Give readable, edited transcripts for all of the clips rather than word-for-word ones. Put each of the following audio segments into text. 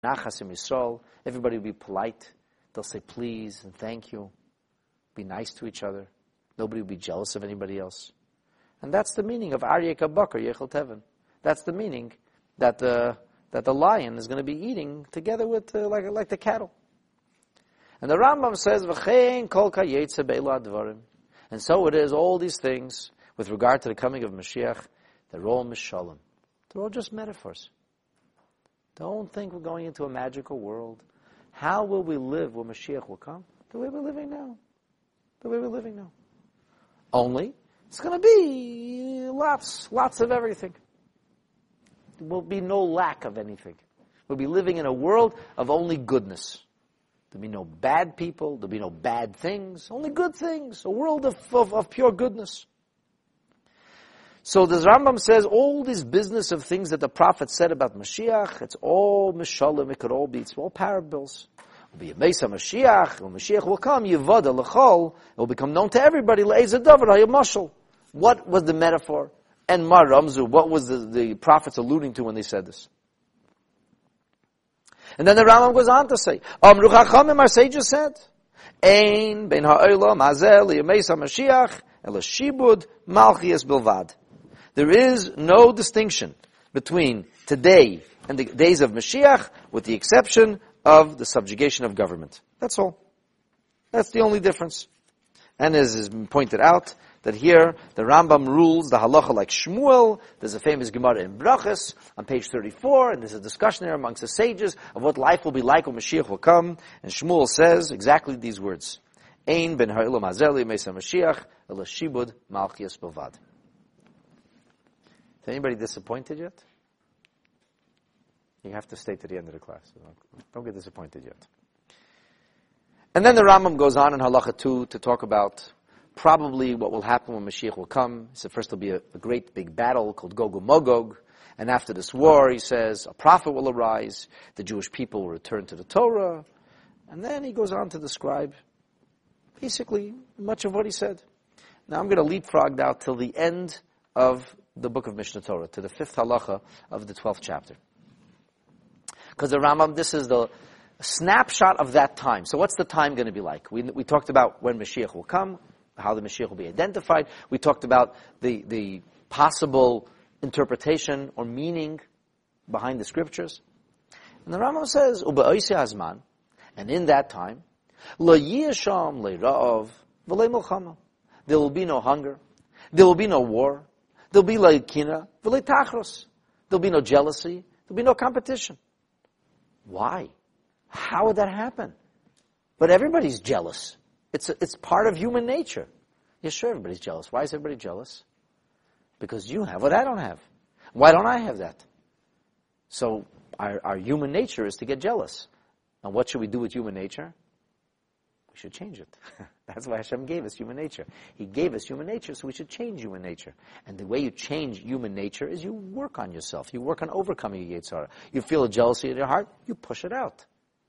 Nachasim Yisrael. Everybody will be polite. They'll say please and thank you. Be nice to each other. Nobody will be jealous of anybody else. And that's the meaning of Aryeh Kabakar Yechel Teven. That's the meaning that the lion is going to be eating together with like the cattle. And the Rambam says, "V'chein kol kayetze be'ela advarim." And so it is. All these things with regard to the coming of Mashiach, they're all mishalom. They're all just metaphors. Don't think we're going into a magical world. How will we live when Mashiach will come? The way we're living now. The way we're living now. Only, it's going to be lots of everything. There will be no lack of anything. We'll be living in a world of only goodness. There'll be no bad people. There'll be no bad things. Only good things. A world of pure goodness. So the Rambam says all this business of things that the prophet said about Mashiach, it's all mishalim, it could all be, it's all parables. It will be a Mesa Mashiach, when Mashiach will come, Yevada L'chol, it will become known to everybody, Le'ez Davar HaYamashal. What was the metaphor? And Mar Ramzu, what was the prophets alluding to when they said this? And then the Rambam goes on to say, Amru Chachamim, our sages said, Ein ben ha'olam hazel Mesa Mashiach, el shibud malchias bilvad. There is no distinction between today and the days of Mashiach, with the exception of the subjugation of government. That's all. That's the only difference. And as has been pointed out, that here the Rambam rules the halacha like Shmuel. There's a famous Gemara in Brachos on page 34, and there's a discussion there amongst the sages of what life will be like when Mashiach will come. And Shmuel says exactly these words: Ein ben ha'olam hazeh mesa Mashiach ela shibud malchias bilvad. Is anybody disappointed yet? You have to stay to the end of the class. Don't get disappointed yet. And then the Rambam goes on in Halacha 2 to talk about probably what will happen when Mashiach will come. He said first there'll be a great big battle called Gog and Magog. And after this war, he says, a prophet will arise. The Jewish people will return to the Torah. And then he goes on to describe basically much of what he said. Now I'm going to leapfrog now till the end of the book of Mishnah Torah, to the 5th halacha of the 12th chapter. Because the Rambam, this is the snapshot of that time. So what's the time going to be like? We talked about when Mashiach will come, how the Mashiach will be identified. We talked about the possible interpretation or meaning behind the scriptures. And the Rambam says, U'ba'oisi hazman, and in that time, lo yisham le'ra'ov v'le milchama. There will be no hunger. There will be no war. There'll be le'kina v'le tachros. There'll be no jealousy. There'll be no competition. Why? How would that happen? But everybody's jealous. It's part of human nature. Yeah, sure, everybody's jealous. Why is everybody jealous? Because you have what I don't have. Why don't I have that? So our human nature is to get jealous. And what should we do with human nature? We should change it. That's why Hashem gave us human nature. He gave us human nature, so we should change human nature. And the way you change human nature is you work on yourself. You work on overcoming your Yetzer Hara. You feel a jealousy in your heart, you push it out.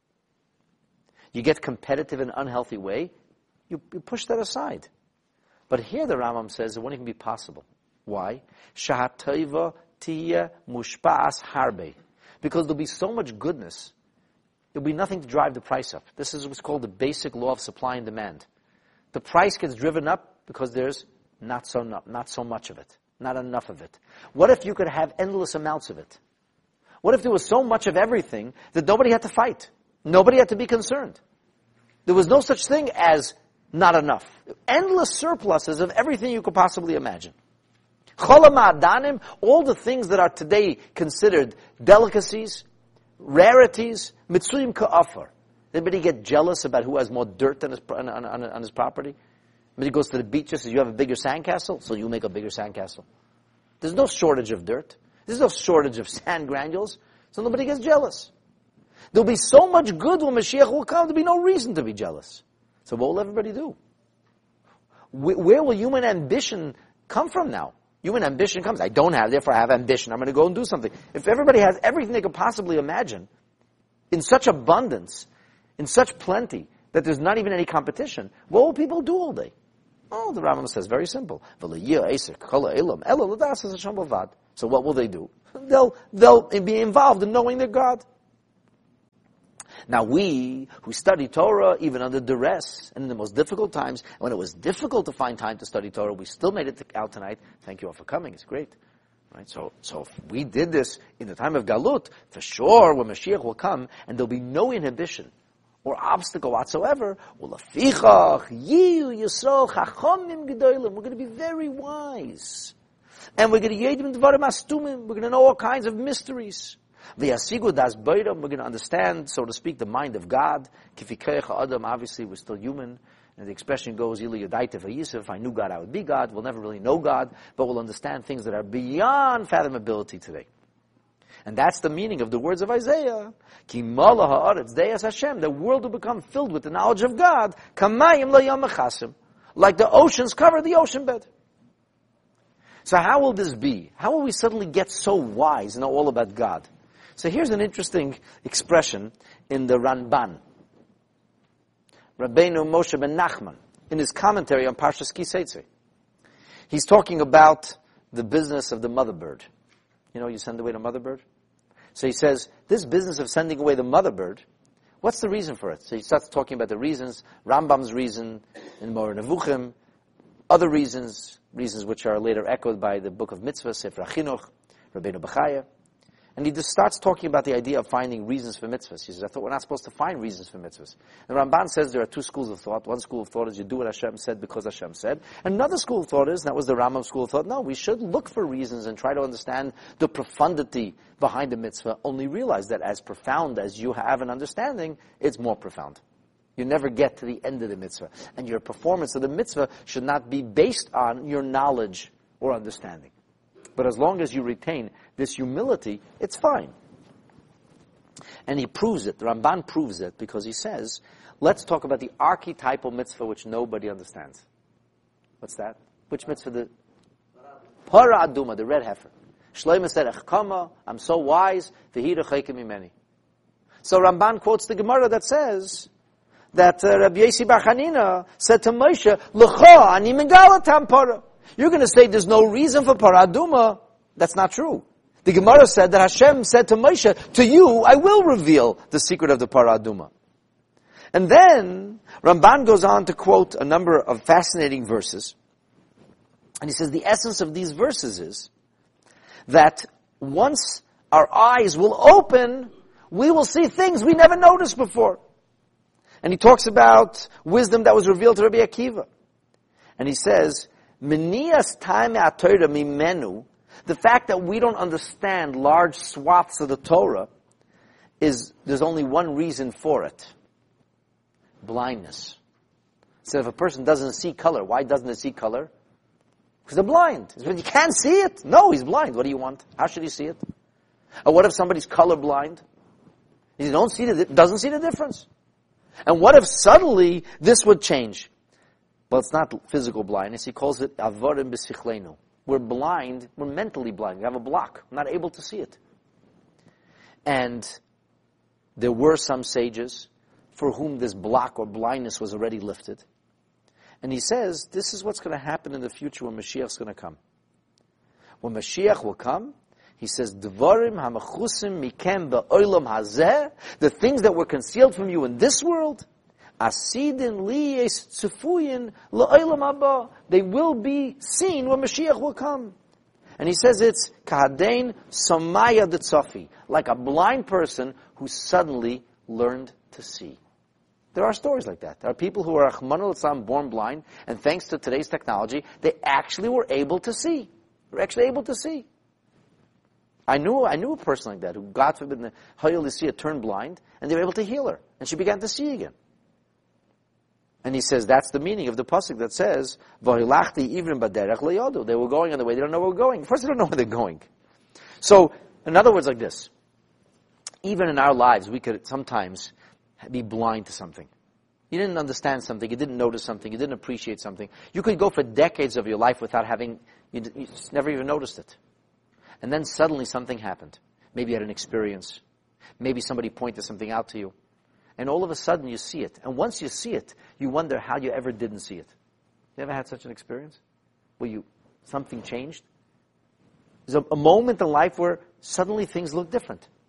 You get competitive in an unhealthy way, you push that aside. But here the Rambam says it won't even be possible. Why? Shahatayva tiya mushpa'as harbe. Because there'll be so much goodness, there'll be nothing to drive the price up. This is what's called the basic law of supply and demand. The price gets driven up because there's not so much of it, not enough of it. What if you could have endless amounts of it? What if there was so much of everything that nobody had to fight? Nobody had to be concerned. There was no such thing as not enough. Endless surpluses of everything you could possibly imagine. Cholam ha'adanim, all the things that are today considered delicacies, rarities, mitzuyim ka'afar. Anybody get jealous about who has more dirt on his property? When he goes to the beach and says, you have a bigger sandcastle, so you make a bigger sandcastle. There's no shortage of dirt. There's no shortage of sand granules, so nobody gets jealous. There'll be so much good when Mashiach will come, there'll be no reason to be jealous. So what will everybody do? Where will human ambition come from now? Human ambition comes, I don't have, therefore I have ambition. I'm going to go and do something. If everybody has everything they could possibly imagine, in such abundance, in such plenty, that there's not even any competition, what will people do all day? Oh, the Rambam says, very simple. So what will they do? They'll be involved in knowing their God. Now we, who study Torah, even under duress, and in the most difficult times, when it was difficult to find time to study Torah, we still made it out tonight. Thank you all for coming. It's great. Right? So if we did this in the time of Galut, for sure, when Mashiach will come, and there'll be no inhibition or obstacle whatsoever, we're going to be very wise. And we're going to know all kinds of mysteries. We're going to understand, so to speak, the mind of God. Obviously, we're still human. And the expression goes, if I knew God, I would be God. We'll never really know God, but we'll understand things that are beyond fathomability today. And that's the meaning of the words of Isaiah. The world will become filled with the knowledge of God, like the oceans cover the ocean bed. So how will this be? How will we suddenly get so wise and know all about God? So here's an interesting expression in the Ramban. Rabbeinu Moshe ben Nachman, in his commentary on Parshas Ki Seitzei. He's talking about the business of the mother bird. You know, you send away the mother bird? So he says, this business of sending away the mother bird, what's the reason for it? So he starts talking about the reasons, Rambam's reason, in Moreh Nevuchim, other reasons which are later echoed by the book of Mitzvah, Sefer HaChinuch, Rabbeinu Bechaya. And he just starts talking about the idea of finding reasons for mitzvahs. He says, I thought we're not supposed to find reasons for mitzvahs. And Ramban says there are two schools of thought. One school of thought is you do what Hashem said because Hashem said. Another school of thought is, and that was the Rambam school of thought, no, we should look for reasons and try to understand the profundity behind the mitzvah. Only realize that as profound as you have an understanding, it's more profound. You never get to the end of the mitzvah. And your performance of the mitzvah should not be based on your knowledge or understanding. But as long as you retain this humility, it's fine. And he proves it. The Ramban proves it because he says, let's talk about the archetypal mitzvah which nobody understands. What's that? Which mitzvah? The Parah Aduma, the red heifer. Shlomo said, Echkama, I'm so wise, v'hira chaykim mimeni. So Ramban quotes the Gemara that says that Rabbi Yosi Bar Chanina said to Moshe, L'cha ani megalatam parah. You're going to say there's no reason for Parah Aduma. That's not true. The Gemara said that Hashem said to Moshe, to you I will reveal the secret of the Parah Aduma. And then Ramban goes on to quote a number of fascinating verses. And he says the essence of these verses is that once our eyes will open, we will see things we never noticed before. And he talks about wisdom that was revealed to Rabbi Akiva. And he says, Menias time Torah mimenu, the fact that we don't understand large swaths of the Torah is, there's only one reason for it. Blindness. So if a person doesn't see color, why doesn't he see color? Because they're blind. You can't see it. No, he's blind. What do you want? How should he see it? Or what if somebody's colorblind? He doesn't see the difference. And what if suddenly this would change? Well, it's not physical blindness. He calls it avarim b'sichlenu. We're blind. We're mentally blind. We have a block. We're not able to see it. And there were some sages for whom this block or blindness was already lifted. And he says, this is what's going to happen in the future when Mashiach's going to come. When Mashiach will come, he says, Dvarim hamachusim mikem ba'olam hazeh, the things that were concealed from you in this world, asidin liyes tzufuyin la'olam haba, they will be seen when Mashiach will come. And he says it's kahadein somaya detzafi, like a blind person who suddenly learned to see. There are stories like that. There are people who are Rachmana litzlan born blind, and thanks to today's technology, they actually were able to see. They're actually able to see. I knew a person like that who, God forbid, in the Hayil Yisiyah turned blind, and they were able to heal her, and she began to see again. And he says that's the meaning of the pasuk that says, "V'hilachti ivrim baderech le'yodu." They were going on the way; they don't know where we're going. First, they don't know where they're going. So, in other words, like this: even in our lives, we could sometimes be blind to something. You didn't understand something, you didn't notice something, you didn't appreciate something. You could go for decades of your life without having, you just never even noticed it. And then suddenly something happened. Maybe you had an experience. Maybe somebody pointed something out to you. And all of a sudden you see it. And once you see it, you wonder how you ever didn't see it. You ever had such an experience? Where something changed? There's a moment in life where suddenly things look different.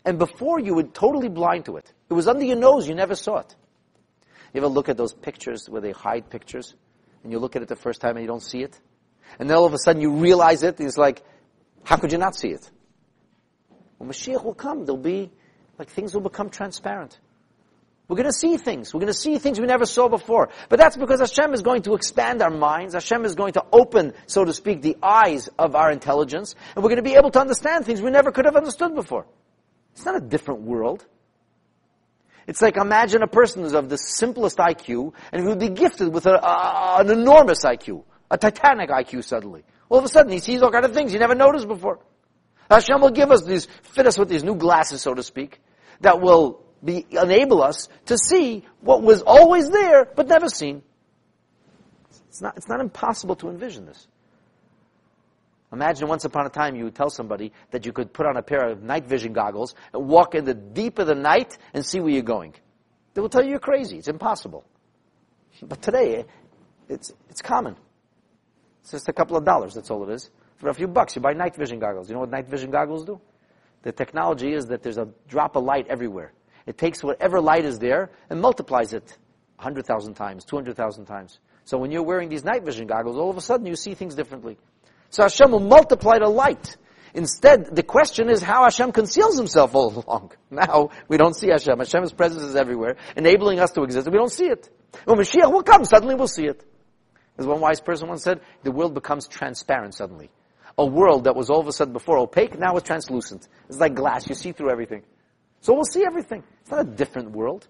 And before, you were totally blind to it. It was under your nose, you never saw it. You ever look at those pictures where they hide pictures, and you look at it the first time and you don't see it? And then all of a sudden you realize it, and it's like, how could you not see it? When Mashiach will come, there'll be, like, things will become transparent. We're going to see things. We're going to see things we never saw before. But that's because Hashem is going to expand our minds. Hashem is going to open, so to speak, the eyes of our intelligence. And we're going to be able to understand things we never could have understood before. It's not a different world. It's like, imagine a person who's of the simplest IQ, and he would be gifted with an enormous IQ, a titanic IQ suddenly. All of a sudden, he sees all kinds of things he never noticed before. Hashem will give us fit us with these new glasses, so to speak, that will enable us to see what was always there, but never seen. It's not impossible to envision this. Imagine once upon a time you would tell somebody that you could put on a pair of night vision goggles and walk in the deep of the night and see where you're going. They will tell you you're crazy. It's impossible. But today, it's common. It's just a couple of dollars, that's all it is. For a few bucks, you buy night vision goggles. You know what night vision goggles do? The technology is that there's a drop of light everywhere. It takes whatever light is there and multiplies it 100,000 times, 200,000 times. So when you're wearing these night vision goggles, all of a sudden you see things differently. So Hashem will multiply the light. Instead, the question is how Hashem conceals himself all along. Now, we don't see Hashem. Hashem's presence is everywhere, enabling us to exist, and we don't see it. When Mashiach will come, suddenly we'll see it. As one wise person once said, the world becomes transparent suddenly. A world that was all of a sudden before opaque, now it's translucent. It's like glass. You see through everything. So we'll see everything. It's not a different world.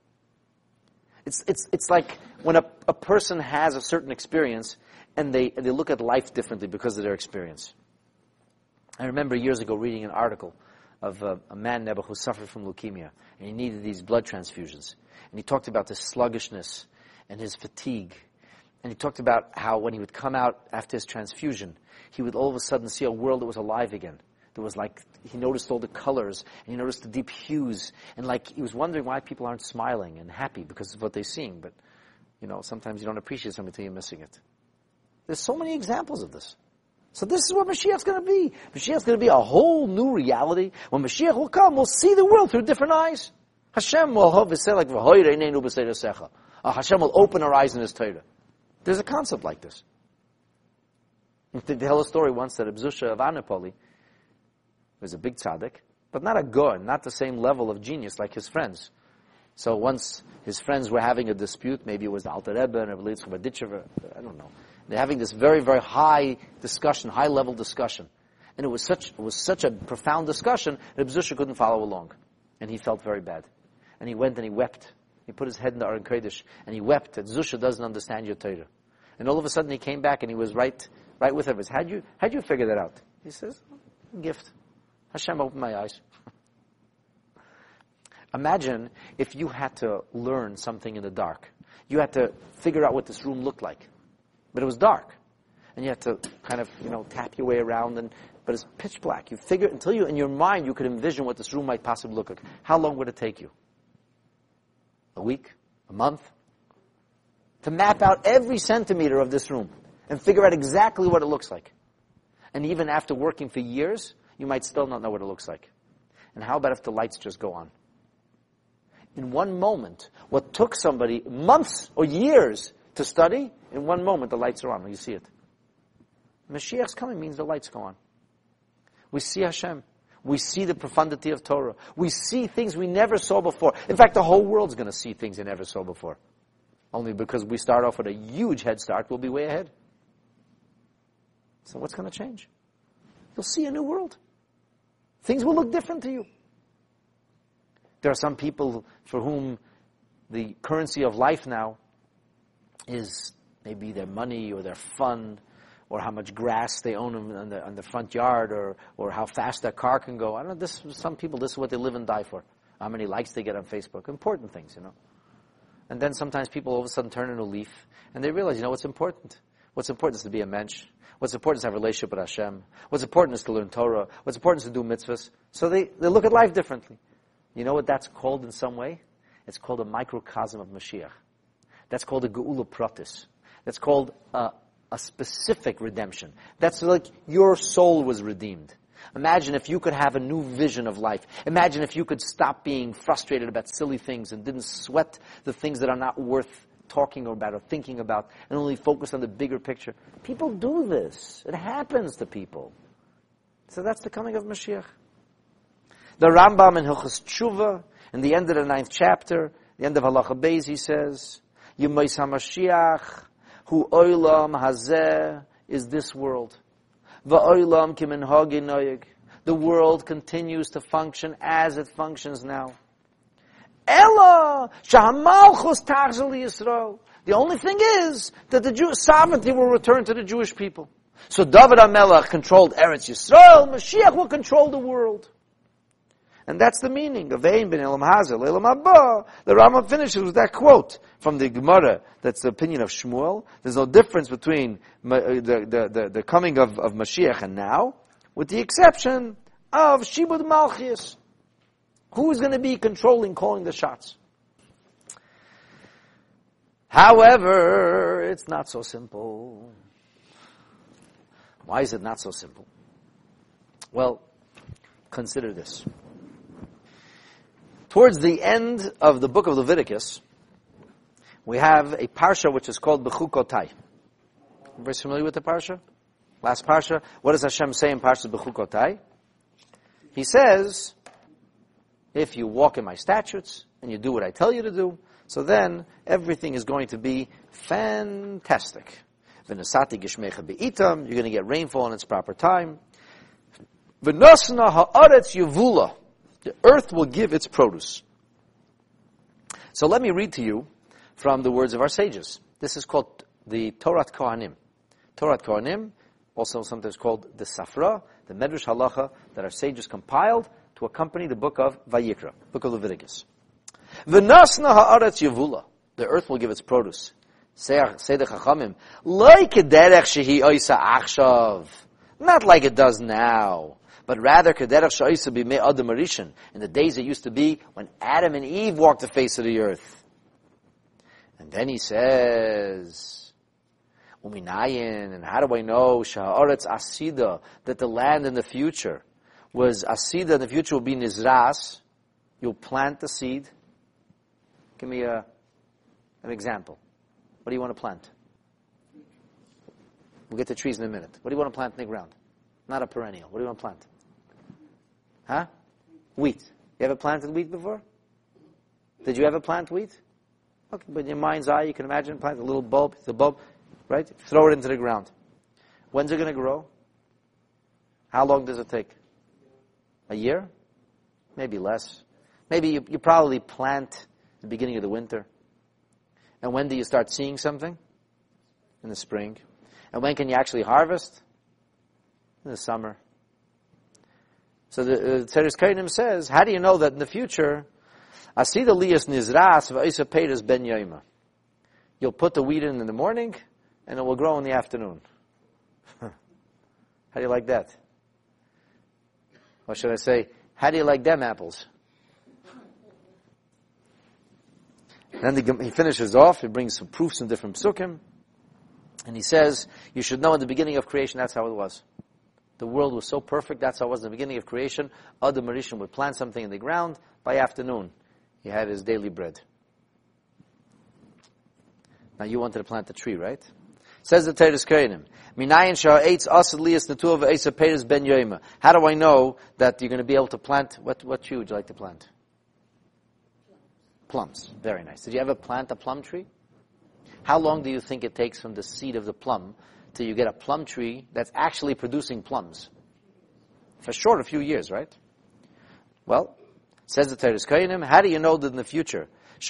It's like when a person has a certain experience and they look at life differently because of their experience. I remember years ago reading an article of a man who suffered from leukemia, and he needed these blood transfusions. And he talked about his sluggishness and his fatigue. And he talked about how when he would come out after his transfusion, he would all of a sudden see a world that was alive again. There was he noticed all the colors, and he noticed the deep hues, and he was wondering why people aren't smiling and happy because of what they're seeing. But, sometimes you don't appreciate something until you're missing it. There's so many examples of this. So this is what Mashiach's going to be. Mashiach's going to be a whole new reality. When Mashiach will come, we'll see the world through different eyes. Hashem will Hashem will open our eyes in His Torah. There's a concept like this. They tell a story once that Abzusha of Anipoli was a big tzaddik, but not a goen, not the same level of genius like his friends. So once his friends were having a dispute, maybe it was the Alter Rebbe and Rabbi Yitzchak Berditchever, I don't know. They're having this very, very high discussion, high-level discussion. And it was such a profound discussion that Abzusha couldn't follow along. And he felt very bad. And he went and he wept. He put his head in the Aron Kodesh, and he wept that Zusha doesn't understand your Torah. And all of a sudden he came back and he was right with him. How'd you figure that out? He says, gift. Hashem opened my eyes. Imagine if you had to learn something in the dark. You had to figure out what this room looked like. But it was dark. And you had to kind of, tap your way around, but it's pitch black. You figure, until in your mind, you could envision what this room might possibly look like. How long would it take you? A week? A month? To map out every centimeter of this room and figure out exactly what it looks like. And even after working for years, you might still not know what it looks like. And how about if the lights just go on? In one moment, what took somebody months or years to study, in one moment the lights are on. You see it. Mashiach's coming means the lights go on. We see Hashem. We see the profundity of Torah. We see things we never saw before. In fact, the whole world's going to see things they never saw before. Only because we start off with a huge head start, we'll be way ahead. So what's going to change? You'll see a new world. Things will look different to you. There are some people for whom the currency of life now is maybe their money or their fun or how much grass they own on the front yard or how fast their car can go. I don't know, some people, this is what they live and die for. How many likes they get on Facebook. Important things, And then sometimes people all of a sudden turn in a leaf and they realize, what's important? What's important is to be a mensch. What's important is to have a relationship with Hashem. What's important is to learn Torah. What's important is to do mitzvahs. So they look at life differently. You know what that's called in some way? It's called a microcosm of Mashiach. That's called a geula pratis. That's called a specific redemption. That's like your soul was redeemed. Imagine if you could have a new vision of life. Imagine if you could stop being frustrated about silly things and didn't sweat the things that are not worth talking about or thinking about and only focus on the bigger picture. People do this. It happens to people. So that's the coming of Mashiach. The Rambam in Hilchos Tshuva, in the end of the 9th chapter, the end of Halacha Beis, he says, Yemais HaMashiach, hu oilam hazeh, is this world. Va'oilam kiminhagi noyeg. The world continues to function as it functions now. Ella shahamalchus tachzal Yisrael. The only thing is that the Jewish sovereignty will return to the Jewish people. So David HaMelech controlled Eretz Yisrael. Mashiach will control the world. And that's the meaning of Ein ben Elam Hazel, Elam Haba. The Rambam finishes with that quote from the Gemara. That's the opinion of Shmuel. There's no difference between the coming of Mashiach and now, with the exception of Shibud Malchus. Who's going to be calling the shots? However, it's not so simple. Why is it not so simple? Well, consider this. Towards the end of the book of Leviticus, we have a parsha which is called Bechukotai. Everybody familiar with the parsha? Last parsha. What does Hashem say in parsha Bechukotai? He says, if you walk in my statutes and you do what I tell you to do, so then everything is going to be fantastic. V'nasati gishmecha be'itam, you're going to get rainfall in its proper time. V'nosna ha'aretz yevula, the earth will give its produce. So let me read to you from the words of our sages. This is called the Torat Kohanim. Torat Kohanim, also sometimes called the Safra, the Medrash Halacha that our sages compiled to accompany the book of Vayikra, book of Leviticus. V'nasna ha'aretz yevula, the earth will give its produce. Say the Chachamim, like kederech shehi oisa achshav, not like it does now, but rather kederech she'oisa b'mei adam arishin, in the days it used to be when Adam and Eve walked the face of the earth. And then he says, uminayin, and how do I know sha'aretz asida, that the land in the future was asida, in the future will be nizras, you'll plant the seed. Give me an example. What do you want to plant? We'll get to trees in a minute. What do you want to plant in the ground? Not a perennial. What do you want to plant? Huh? Wheat. You ever planted wheat before? Did you ever plant wheat? Okay, but in your mind's eye, you can imagine plant a little bulb, the bulb, right? Throw it into the ground. When's it going to grow? How long does it take? A year? Maybe less. Maybe you probably plant at the beginning of the winter. And when do you start seeing something? In the spring. And when can you actually harvest? In the summer. So the Teres Kainim says, how do you know that in the future, Asida liyas nizras v'isa peiras ben yoima. You'll put the wheat in the morning, and it will grow in the afternoon. How do you like that? Or should I say, how do you like them apples? Then he finishes off, he brings some proofs in different psukim, and he says, you should know in the beginning of creation, that's how it was. The world was so perfect, that's how it was in the beginning of creation. Adam Rishon would plant something in the ground, by afternoon, he had his daily bread. Now you wanted to plant a tree, right? Says the Teres Kainim, Minayin sha'etz asad liyas natuv v'esa peiras ben yoima. How do I know that you're going to be able to plant, what tree would you like to plant? Plums. Very nice. Did you ever plant a plum tree? How long do you think it takes from the seed of the plum till you get a plum tree that's actually producing plums? For sure, a few years, right? Well, says the Teres Kainim, how do you know that in the future,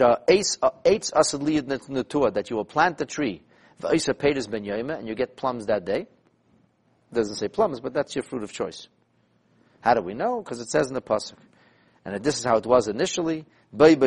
that you will plant the tree, and you get plums that day? It doesn't say plums, but that's your fruit of choice. How do we know? Because it says in the pasuk. And this is how it was initially. And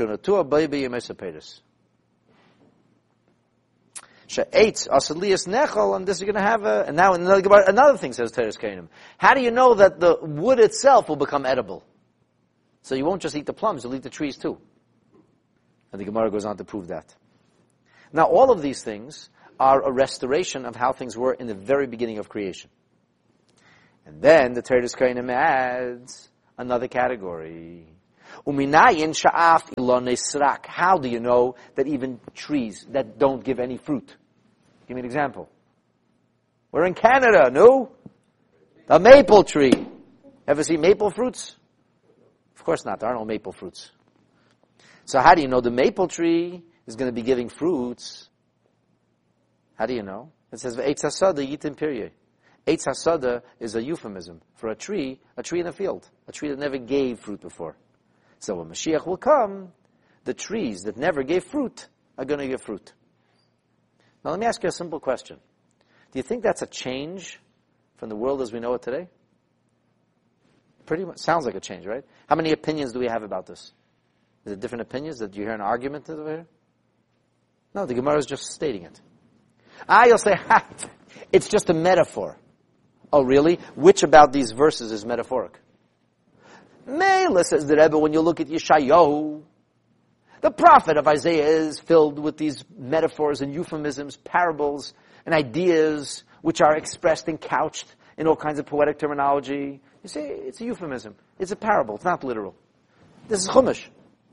this you're going to have and now another thing says Teres Kainim. How do you know that the wood itself will become edible? So you won't just eat the plums, you'll eat the trees too. And the Gemara goes on to prove that. Now all of these things are a restoration of how things were in the very beginning of creation. And then the Teres Kainim adds another category. Uminayin sha'af ilonei srak. How do you know that even trees that don't give any fruit? Give me an example. We're in Canada, no? The maple tree. Ever see maple fruits? Of course not. There are no maple fruits. So how do you know the maple tree is going to be giving fruits? How do you know? It says, Eitz hasada yitim pirye. Eitz hasada is a euphemism for a tree in a field, a tree that never gave fruit before. So when Mashiach will come, the trees that never gave fruit are going to give fruit. Now let me ask you a simple question. Do you think that's a change from the world as we know it today? Pretty much sounds like a change, right? How many opinions do we have about this? Is it different opinions? Did you hear an argument over here? No, the Gemara is just stating it. You'll say, it's just a metaphor. Oh, really? Which about these verses is metaphoric? Mela, says the Rebbe, when you look at Yeshayahu, the prophet of Isaiah is filled with these metaphors and euphemisms, parables, and ideas which are expressed and couched in all kinds of poetic terminology. You say, it's a euphemism. It's a parable. It's not literal. This is Chumash.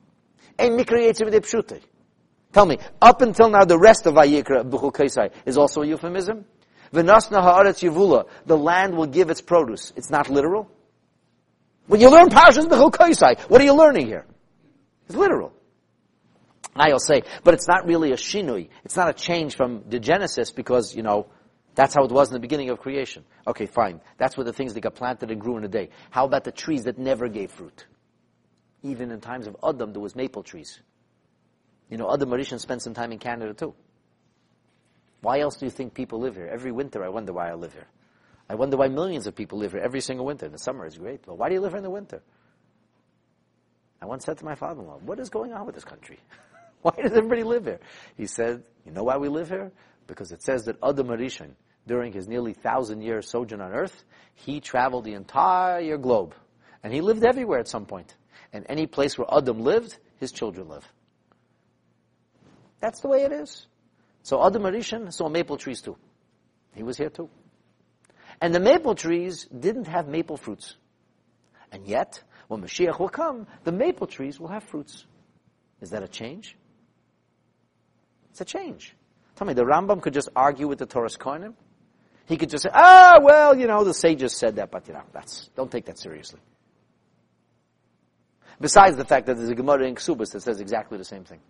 Tell me, up until now, the rest of Vayikra, B'chul Kaisai, is also a euphemism? V'nasna ha'aretz yivula, the land will give its produce. It's not literal? When you learn Parshas B'chul Kaisai, what are you learning here? It's literal. I'll say, but it's not really a shinui. It's not a change from the Genesis because, that's how it was in the beginning of creation. Okay, fine. That's what the things that got planted and grew in a day. How about the trees that never gave fruit? Even in times of Adam, there was maple trees. Adam Marishan spent some time in Canada too. Why else do you think people live here? Every winter I wonder why I live here. I wonder why millions of people live here every single winter. In the summer is great, but why do you live here in the winter? I once said to my father-in-law, what is going on with this country? Why does everybody live here? He said, you know why we live here? Because it says that Adam Marishan, during his nearly 1,000-year sojourn on earth, he traveled the entire globe. And he lived everywhere at some point. And any place where Adam lived, his children live. That's the way it is. So Adam Marishan saw maple trees too. He was here too. And the maple trees didn't have maple fruits. And yet, when Mashiach will come, the maple trees will have fruits. Is that a change? It's a change. Tell me, the Rambam could just argue with the Torah's Kohanim? He could just say, the sages said that, but don't take that seriously. Besides the fact that there's a Gemara in Ksubas that says exactly the same thing.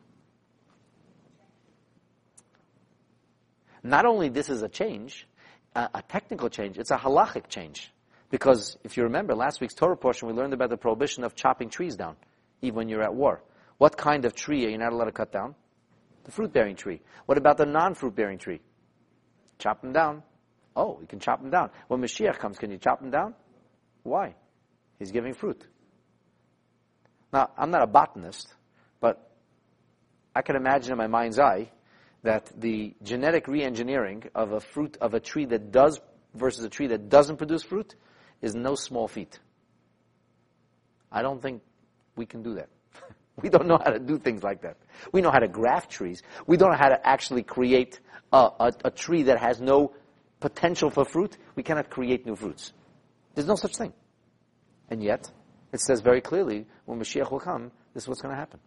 Not only this is a change, a technical change, it's a halachic change. Because if you remember last week's Torah portion, we learned about the prohibition of chopping trees down, even when you're at war. What kind of tree are you not allowed to cut down? The fruit-bearing tree. What about the non-fruit-bearing tree? Chop them down. Oh, you can chop them down. When Mashiach comes, can you chop them down? Why? He's giving fruit. Now, I'm not a botanist, but I can imagine in my mind's eye that the genetic re-engineering of a tree that does versus a tree that doesn't produce fruit is no small feat. I don't think we can do that. We don't know how to do things like that. We know how to graft trees. We don't know how to actually create a tree that has no potential for fruit. We cannot create new fruits. There's no such thing. And yet, it says very clearly, when Mashiach will come, this is what's going to happen.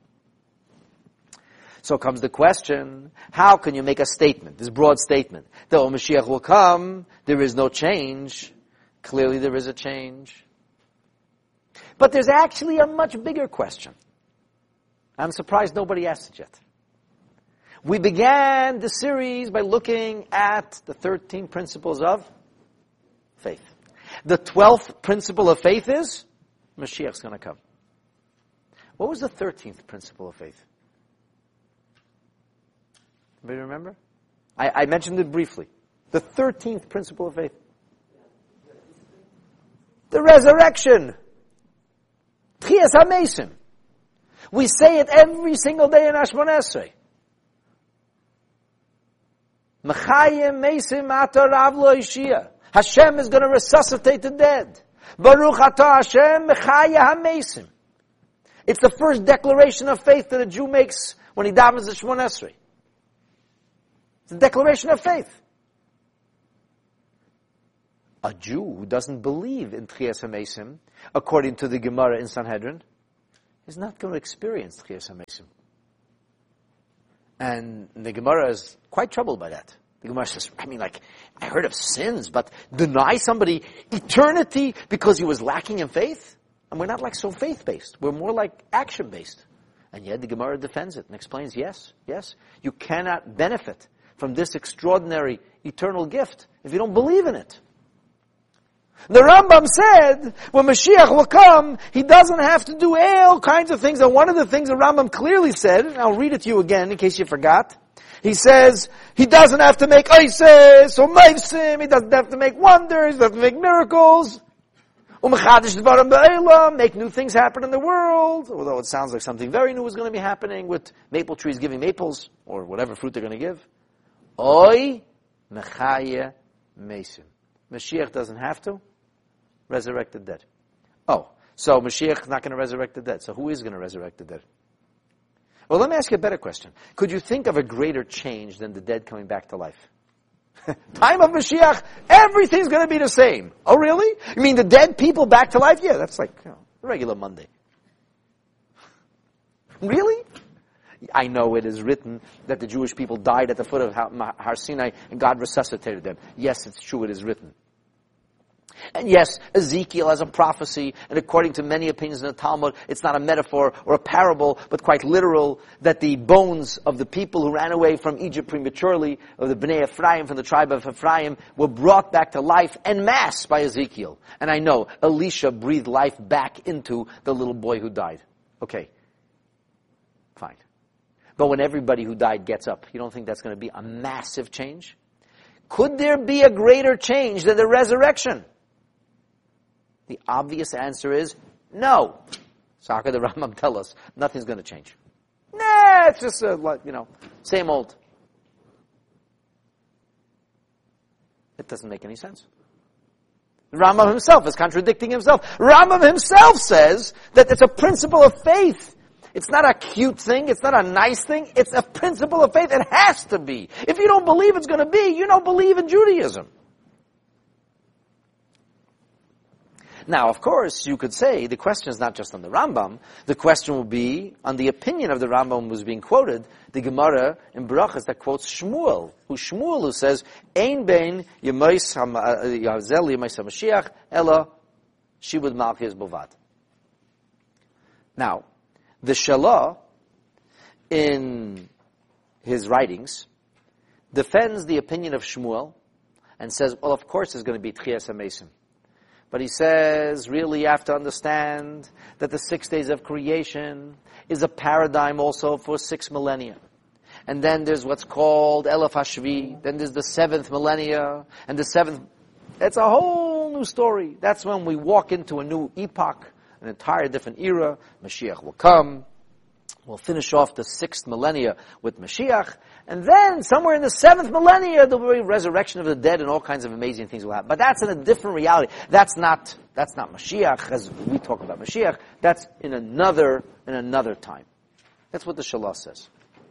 So comes the question, how can you make a statement, this broad statement, that when Mashiach will come, there is no change? Clearly there is a change. But there's actually a much bigger question. I'm surprised nobody asked it yet. We began the series by looking at the 13 principles of faith. The 12th principle of faith is Mashiach's going to come. What was the 13th principle of faith? Anybody remember? I mentioned it briefly. The 13th principle of faith. The resurrection. Tchias HaMesim. We say it every single day in Hashmon Esrei. Mechayim Mesim Atar Rav Lo Ishia. Hashem is going to resuscitate the dead. Baruch Atah Hashem Mechayim HaMesim. It's the first declaration of faith that a Jew makes when he davens the Shmon Esrei. It's a declaration of faith. A Jew who doesn't believe in Tchias HaMesim, according to the Gemara in Sanhedrin, is not going to experience Tchias HaMesim. And the Gemara is quite troubled by that. The Gemara says, I heard of sins, but deny somebody eternity because he was lacking in faith? And we're not so faith-based. We're more action-based. And yet the Gemara defends it and explains, yes, you cannot benefit from this extraordinary eternal gift if you don't believe in it. The Rambam said, when Mashiach will come, he doesn't have to do all kinds of things. And one of the things the Rambam clearly said, and I'll read it to you again in case you forgot. He says, he doesn't have to make Isis or Meisim, he doesn't have to make wonders, he doesn't make miracles. Make new things happen in the world, although it sounds like something very new is going to be happening with maple trees giving maples, or whatever fruit they're going to give. Oy Mechaya Meisim. Mashiach doesn't have to resurrect the dead. Oh, so Mashiach is not going to resurrect the dead. So who is going to resurrect the dead? Well, let me ask you a better question. Could you think of a greater change than the dead coming back to life? Time of Mashiach, everything's going to be the same. Oh, really? You mean the dead people back to life? Yeah, that's like regular Monday. Really? I know it is written that the Jewish people died at the foot of Har Sinai and God resuscitated them. Yes, it's true, it is written. And yes, Ezekiel has a prophecy, and according to many opinions in the Talmud, it's not a metaphor or a parable, but quite literal, that the bones of the people who ran away from Egypt prematurely, of the Bnei Ephraim, from the tribe of Ephraim, were brought back to life en masse by Ezekiel. And I know, Elisha breathed life back into the little boy who died. Okay, fine. But when everybody who died gets up, you don't think that's going to be a massive change? Could there be a greater change than the resurrection? The obvious answer is no. So how could the Rambam tell us nothing's going to change? Nah, it's just same old. It doesn't make any sense. The Rambam himself is contradicting himself. Rambam himself says that it's a principle of faith. It's not a cute thing. It's not a nice thing. It's a principle of faith. It has to be. If you don't believe it's going to be, you don't believe in Judaism. Now, of course, you could say the question is not just on the Rambam. The question will be on the opinion of the Rambam who was being quoted, the Gemara in Berachos that quotes Shmuel, who says, Ein bein yemais hazel yemais hamashiach ela shibud malchus bovad. Now, the Shalah, in his writings, defends the opinion of Shmuel and says, well, of course there's going to be Tchias HaMesim. But he says, really you have to understand that the 6 days of creation is a paradigm also for 6 millennia. And then there's what's called Elef HaShvi, then there's the 7th millennia, and the 7th, it's a whole new story. That's when we walk into a new epoch, an entire different era. Mashiach will come. We'll finish off the 6th millennia with Mashiach. And then, somewhere in the 7th millennia, there will be resurrection of the dead and all kinds of amazing things will happen. But that's in a different reality. That's not Mashiach, as we talk about Mashiach. That's in another time. That's what the Shalah says.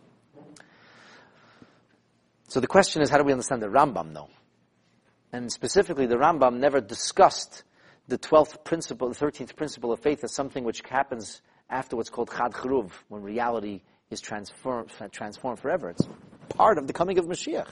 So the question is, how do we understand the Rambam, though? And specifically, the Rambam never discussed the 12th principle, the 13th principle of faith as something which happens after what's called Chad Charuv, when reality is transformed forever. It's part of the coming of Mashiach.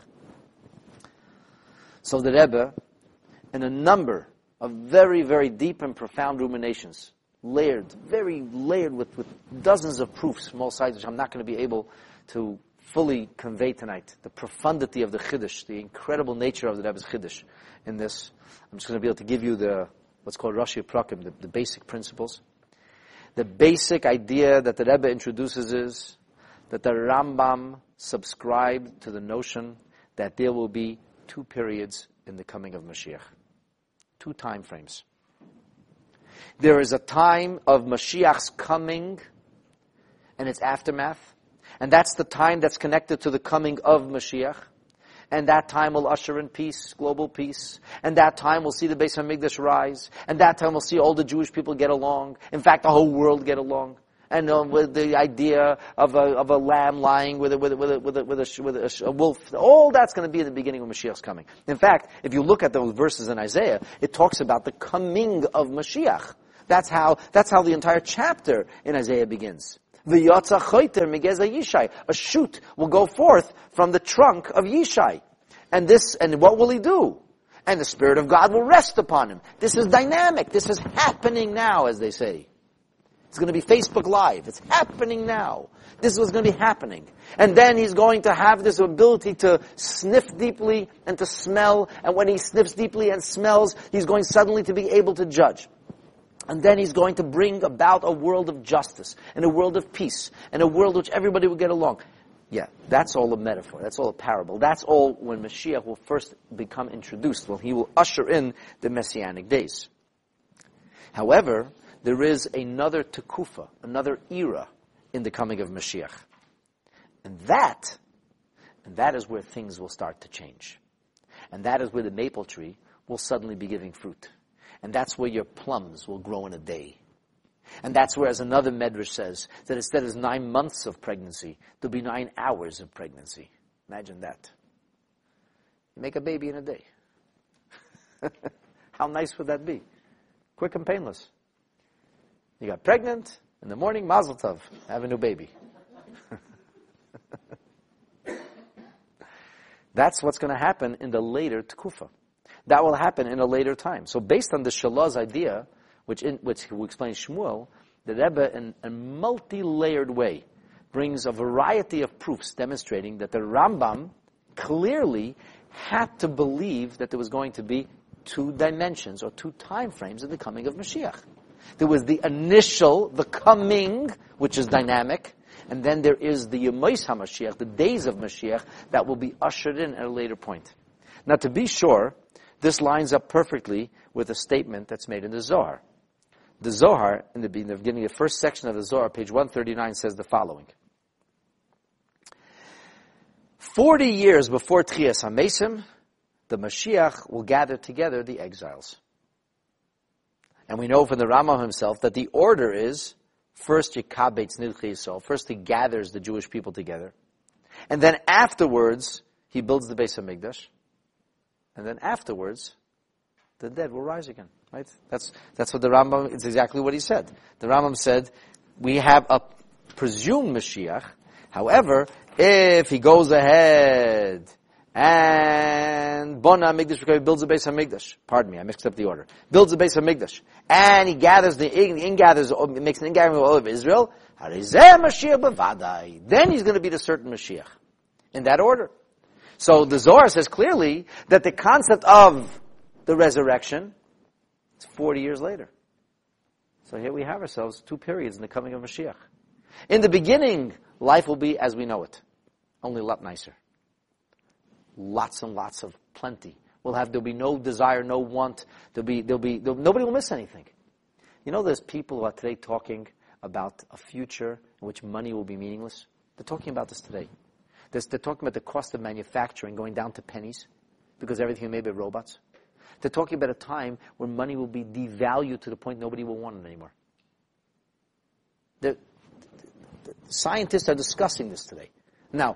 So the Rebbe, in a number of very, very deep and profound ruminations, very layered with dozens of proofs from all sides, which I'm not going to be able to fully convey tonight, the profundity of the Chiddush, the incredible nature of the Rebbe's Chiddush in this. I'm just going to be able to give you what's called Rashi Prakim, the basic principles. The basic idea that the Rebbe introduces is that the Rambam subscribed to the notion that there will be 2 periods in the coming of Mashiach. 2 time frames. There is a time of Mashiach's coming and its aftermath, and that's the time that's connected to the coming of Mashiach. And that time will usher in peace, global peace. And that time we'll see the Beis HaMikdash rise. And that time we'll see all the Jewish people get along. In fact, the whole world get along. and with the idea of a lamb lying with a wolf. All that's going to be in the beginning when Mashiach's coming. In fact, if you look at those verses in Isaiah, it talks about the coming of Mashiach. That's how the entire chapter in Isaiah begins. V'yotza choiter migeza Yishai. A shoot will go forth from the trunk of Yishai. And what will he do? And the Spirit of God will rest upon him. This is dynamic. This is happening now, as they say. It's going to be Facebook Live. It's happening now. This is what's going to be happening. And then he's going to have this ability to sniff deeply and to smell. And when he sniffs deeply and smells, he's going suddenly to be able to judge. And then he's going to bring about a world of justice and a world of peace and a world which everybody will get along. Yeah, that's all a metaphor. That's all a parable. That's all when Mashiach will first become introduced. Well, he will usher in the Messianic days. However, there is another tekufa, another era in the coming of Mashiach. And that is where things will start to change. And that is where the maple tree will suddenly be giving fruit. And that's where your plums will grow in a day. And that's where, as another medrash says, that instead of 9 months of pregnancy, there'll be 9 hours of pregnancy. Imagine that. You make a baby in a day. How nice would that be? Quick and painless. You got pregnant, in the morning, mazel tov, have a new baby. That's what's going to happen in the later tekufa. That will happen in a later time. So based on the Shalah's idea, which will explain Shmuel, the Rebbe in a multi-layered way brings a variety of proofs demonstrating that the Rambam clearly had to believe that there was going to be 2 dimensions or 2 time frames in the coming of Mashiach. There was the initial, the coming, which is dynamic, and then there is the Yemais HaMashiach, the days of Mashiach, that will be ushered in at a later point. Now, to be sure, this lines up perfectly with a statement that's made in the Zohar. The Zohar, in the beginning of the first section of the Zohar, page 139, says the following. 40 years before Tchias HaMesim, the Mashiach will gather together the exiles. And we know from the Rambam himself that the order is, first Yekabetz Nidchei Yisrael, first he gathers the Jewish people together, and then afterwards he builds the Beis HaMikdash, and then afterwards the dead will rise again. Right? That's what the Rambam, it's exactly what he said. The Rambam said, we have a presumed Mashiach. However, if he goes ahead and Bona HaMikdash builds the Beis HaMikdash, pardon me, I mixed up the order, builds the Beis HaMikdash, and he gathers makes an ingathering of all of Israel, then he's going to be the certain Mashiach. In that order. So the Zohar says clearly that the concept of the resurrection, it's 40 years later. So here we have ourselves 2 periods in the coming of Mashiach. In the beginning, life will be as we know it, only a lot nicer. Lots and lots of plenty. There'll be no desire, no want. Nobody will miss anything. You know, there's people who are today talking about a future in which money will be meaningless. They're talking about this today. They're talking about the cost of manufacturing going down to pennies because everything is made by robots. They're talking about a time where money will be devalued to the point nobody will want it anymore. The scientists are discussing this today. Now,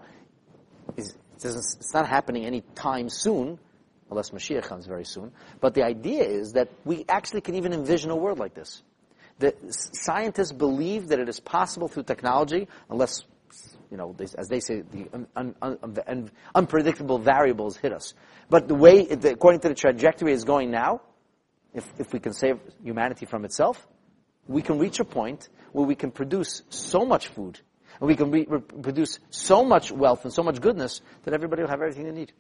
it's not happening any time soon, unless Mashiach comes very soon. But the idea is that we actually can even envision a world like this. The scientists believe that it is possible through technology, unless, as they say, the unpredictable variables hit us. But the way, according to the trajectory it's going now, if we can save humanity from itself, we can reach a point where we can produce so much food, and we can produce so much wealth and so much goodness that everybody will have everything they need.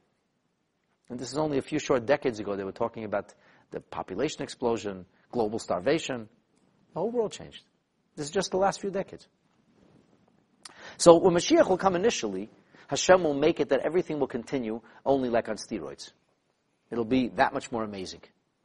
And this is only a few short decades ago. They were talking about the population explosion, global starvation. The whole world changed. This is just the last few decades. So when Mashiach will come initially, Hashem will make it that everything will continue only like on steroids. It'll be that much more amazing.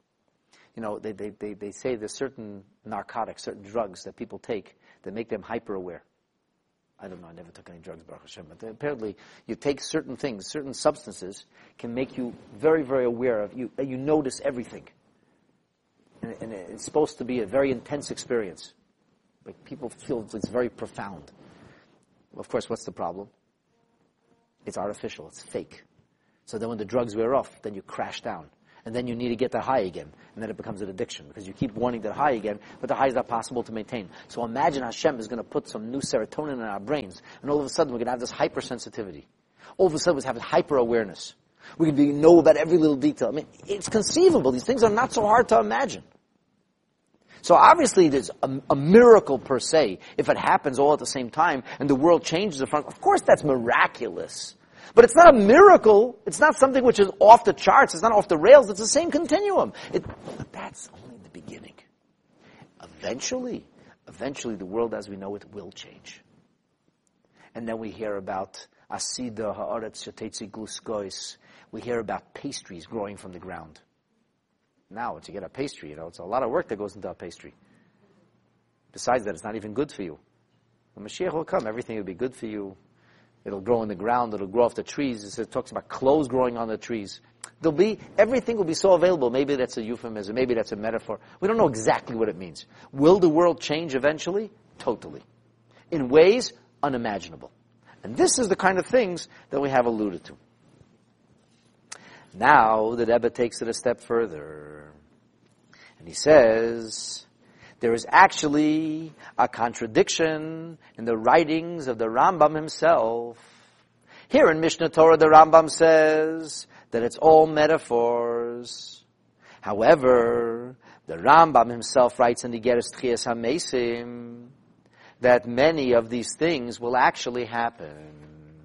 They say there's certain narcotics, certain drugs that people take that make them hyper-aware. I don't know, I never took any drugs, Baruch Hashem, but apparently you take certain things, certain substances can make you very, very aware of, you notice everything. And it's supposed to be a very intense experience. Like people feel it's very profound. Of course, what's the problem? It's artificial. It's fake. So then when the drugs wear off, then you crash down. And then you need to get that high again. And then it becomes an addiction because you keep wanting that high again, but the high is not possible to maintain. So imagine Hashem is going to put some new serotonin in our brains, and all of a sudden we're going to have this hypersensitivity. All of a sudden we're going to have hyper-awareness. We can know about every little detail. I mean, it's conceivable. These things are not so hard to imagine. So obviously there's a miracle per se if it happens all at the same time and the world changes in front. Of course that's miraculous. But it's not a miracle. It's not something which is off the charts. It's not off the rails. It's the same continuum. But that's only the beginning. Eventually the world as we know it will change. And then we hear about Asida ha'aretz shetetzi gluskois. We hear about pastries growing from the ground. Now, once you get a pastry, it's a lot of work that goes into a pastry. Besides that, it's not even good for you. When Mashiach will come, everything will be good for you. It'll grow in the ground. It'll grow off the trees. It talks about clothes growing on the trees. Everything will be so available. Maybe that's a euphemism. Maybe that's a metaphor. We don't know exactly what it means. Will the world change eventually? Totally. In ways unimaginable. And this is the kind of things that we have alluded to. Now, the Rebbe takes it a step further. And he says, there is actually a contradiction in the writings of the Rambam himself. Here in Mishnah Torah, the Rambam says that it's all metaphors. However, the Rambam himself writes in the Igeres Tchias HaMesim that many of these things will actually happen.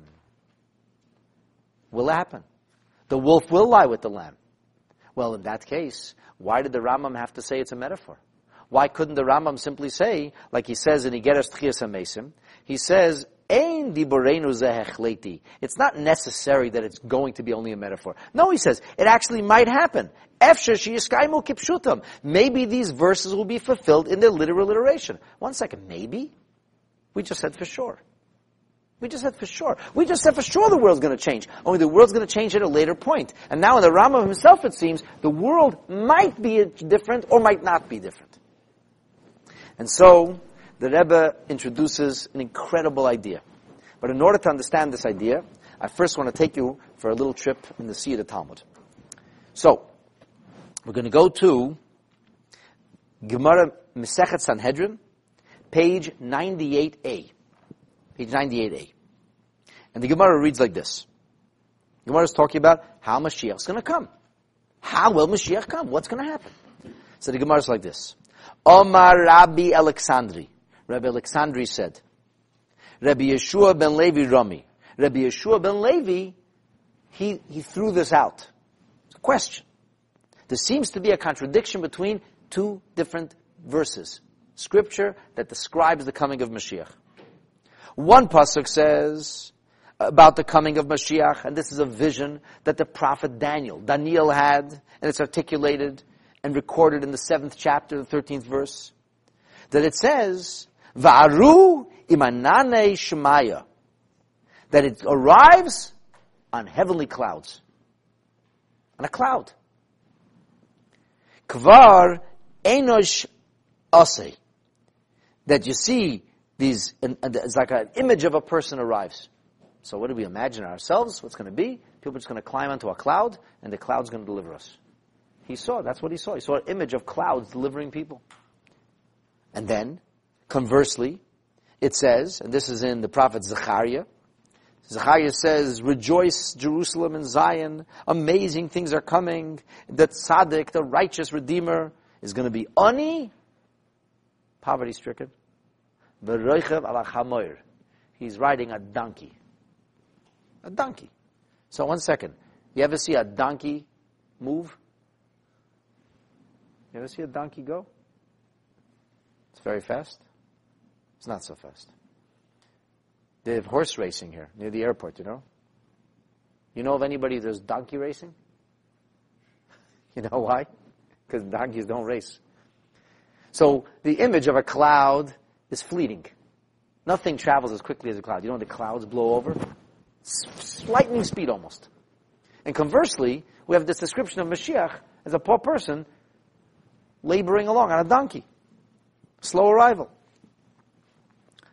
Will happen. The wolf will lie with the lamb. Well, in that case, why did the Rambam have to say it's a metaphor? Why couldn't the Rambam simply say, like he says in Igeres Tchias HaMesim, he says, Ein diboreinu zeh hechleti. It's not necessary that it's going to be only a metaphor. No, he says, it actually might happen. Efsher sheyiskaimu kipshutam. Maybe these verses will be fulfilled in their literal iteration. 1 second, maybe? We just said for sure. We just said for sure the world's going to change. Only the world's going to change at a later point. And now in the Rambam himself, it seems, the world might be different or might not be different. And so, the Rebbe introduces an incredible idea. But in order to understand this idea, I first want to take you for a little trip in the sea of the Talmud. So, we're going to go to Gemara Mesechet Sanhedrin, page 98a. Page 98a. And the Gemara reads like this. The Gemara is talking about how Mashiach is going to come. How will Mashiach come? What's going to happen? So the Gemara is like this. Omar Rabbi Alexandri. Rabbi Alexandri said, Rabbi Yeshua ben Levi Rami. Rabbi Yeshua ben Levi, he threw this out. It's a question. There seems to be a contradiction between two different verses. Scripture that describes the coming of Mashiach. One pasuk says about the coming of Mashiach, and this is a vision that the prophet Daniel had, and it's articulated and recorded in the 7th chapter, the 13th verse, that it says, Va'aru imanane shemaya, that it arrives on heavenly clouds. On a cloud. Kvar enosh aseh, that you see these, it's like an image of a person arrives. So what do we imagine ourselves? What's going to be? People are just going to climb onto a cloud, and the cloud's going to deliver us. That's what he saw. He saw an image of clouds delivering people. And then, conversely, it says, and this is in the prophet Zechariah, Zechariah says, rejoice Jerusalem and Zion, amazing things are coming, the tzaddik, the righteous redeemer, is going to be ani, poverty-stricken, v'roichev ala chamoir. He's riding a donkey. A donkey. So 1 second. You ever see a donkey move? You ever see a donkey go? It's very fast. It's not so fast. They have horse racing here, near the airport, you know? You know of anybody who does donkey racing? You know why? Because donkeys don't race. So the image of a cloud is fleeting. Nothing travels as quickly as a cloud. You know when the clouds blow over? Lightning speed almost. And conversely, we have this description of Mashiach as a poor person laboring along on a donkey. Slow arrival.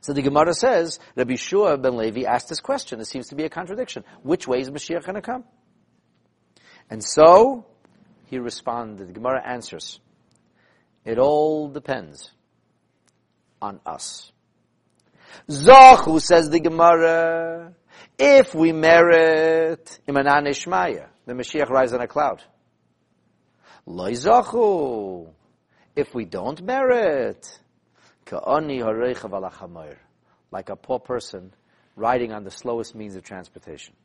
So the Gemara says, Rabbi Shua ben Levi asked this question. There seems to be a contradiction. Which way is Mashiach going to come? And so, he responded, the Gemara answers, it all depends on us. Zachu, says the Gemara, if we merit Imanan Ishmaya, the Mashiach rises on a cloud. Loi Zachu, if we don't merit, Ka'ani hareichav ala chamayr, like a poor person riding on the slowest means of transportation.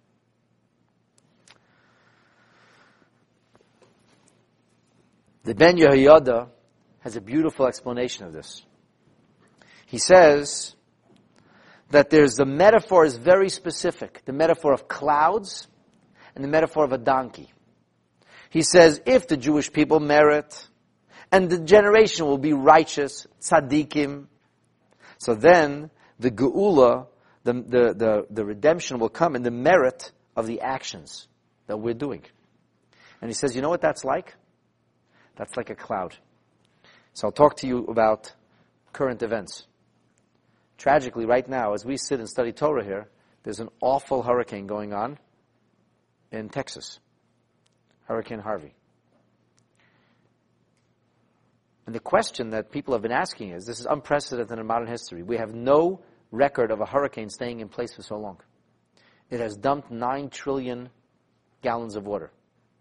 The Ben Yehoyada has a beautiful explanation of this. He says that the metaphor is very specific. The metaphor of clouds and the metaphor of a donkey. He says, if the Jewish people merit, and the generation will be righteous, tzaddikim, so then the geula, the redemption will come in the merit of the actions that we're doing. And he says, you know what that's like? That's like a cloud. So I'll talk to you about current events. Tragically, right now, as we sit and study Torah here, there's an awful hurricane going on in Texas. Hurricane Harvey. And the question that people have been asking is, this is unprecedented in modern history. We have no record of a hurricane staying in place for so long. It has dumped 9 trillion gallons of water.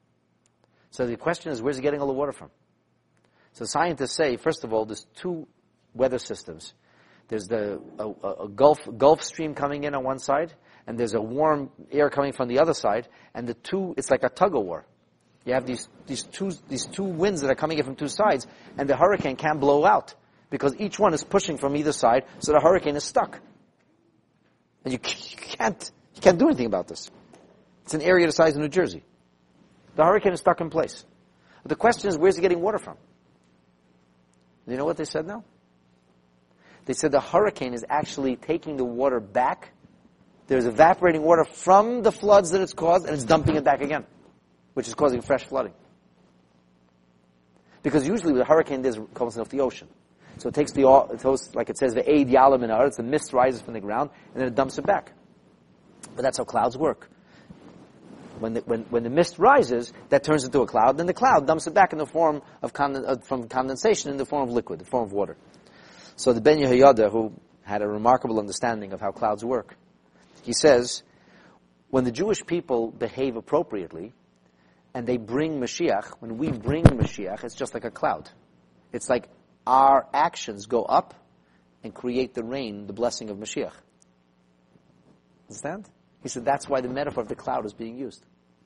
So the question is, where's it getting all the water from? So scientists say, first of all, there's 2 weather systems. There's a Gulf Stream coming in on one side, and there's a warm air coming from the other side, and the two, it's like a tug-of-war. You have these two winds that are coming in from 2 sides, and the hurricane can't blow out because each one is pushing from either side, so the hurricane is stuck. And you can't do anything about this. It's an area the size of New Jersey. The hurricane is stuck in place. The question is, where's it getting water from? You know what they said now? They said the hurricane is actually taking the water back. There's evaporating water from the floods that it's caused, and it's dumping it back again, which is causing fresh flooding. Because usually the hurricane comes off the ocean. So it takes like it says, the Eid Yalam in Eretz, the mist rises from the ground, and then it dumps it back. But that's how clouds work. When the mist rises, that turns into a cloud, then the cloud dumps it back in the form of from condensation in the form of liquid, the form of water. So the Ben Yehoyada, who had a remarkable understanding of how clouds work, he says, when the Jewish people behave appropriately, and they bring Mashiach, when we bring Mashiach, it's just like a cloud. It's like our actions go up and create the rain, the blessing of Mashiach. Understand? He said that's why the metaphor of the cloud is being used.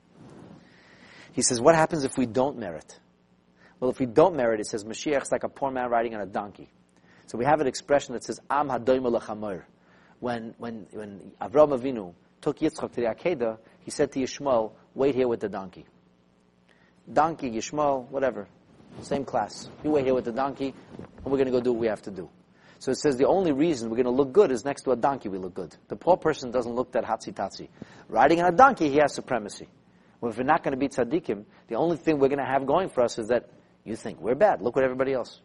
He says, what happens if we don't merit? Well, if we don't merit, it says Mashiach is like a poor man riding on a donkey. So we have an expression that says, Am hadoim l'chamoir. When Avraham Avinu took Yitzchak to the Akedah, he said to Yishmael, wait here with the donkey. Donkey, Yishmael, whatever. Same class. You wait here with the donkey, and we're going to go do what we have to do. So it says the only reason we're going to look good is next to a donkey we look good. The poor person doesn't look that hatsy-tatsy. Riding on a donkey, he has supremacy. Well, if we're not going to be tzaddikim, the only thing we're going to have going for us is that you think we're bad. Look at everybody else.